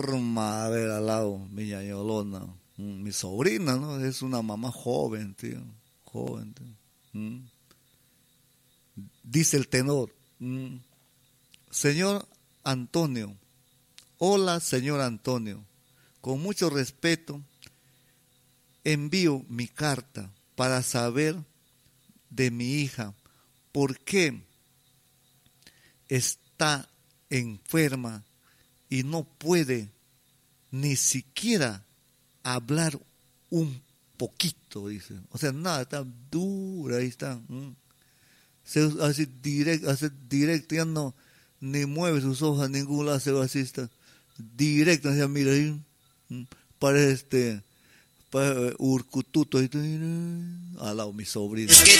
A ver, al lado, mi ñañolona, mi sobrina, ¿no? Es una mamá joven, tío, joven, tío. Mm. Dice el tenor, señor Antonio, hola, señor Antonio, con mucho respeto envío mi carta para saber de mi hija por qué está enferma y no puede ni siquiera hablar un poquito, dice. O sea, nada, está dura, ahí está. Hace directo, ya no, ni mueve sus ojos a ningún lado, se va así, está directo, o sea, mira ahí, parece para Urcututo, al lado mi sobrino. Es que